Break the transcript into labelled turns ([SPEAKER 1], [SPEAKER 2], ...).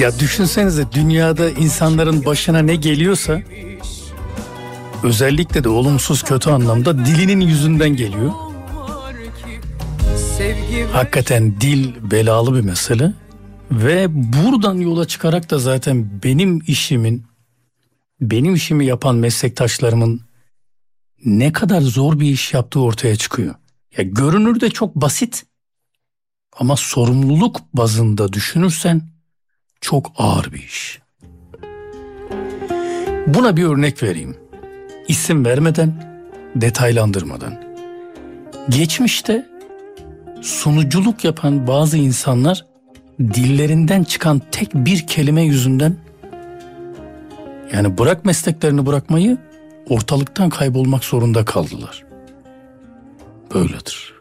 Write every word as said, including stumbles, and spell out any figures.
[SPEAKER 1] Ya düşünsenize, dünyada insanların başına ne geliyorsa, özellikle de olumsuz kötü anlamda, dilinin yüzünden geliyor. Hakikaten dil belalı bir mesele. Ve buradan yola çıkarak da zaten benim işimin, benim işimi yapan meslektaşlarımın ne kadar zor bir iş yaptığı ortaya çıkıyor. Ya görünürde çok basit ama sorumluluk bazında düşünürsen çok ağır bir iş. Buna bir örnek vereyim. İsim vermeden, detaylandırmadan. Geçmişte sunuculuk yapan bazı insanlar dillerinden çıkan tek bir kelime yüzünden, yani bırak mesleklerini bırakmayı, ortalıktan kaybolmak zorunda kaldılar. Böyledir.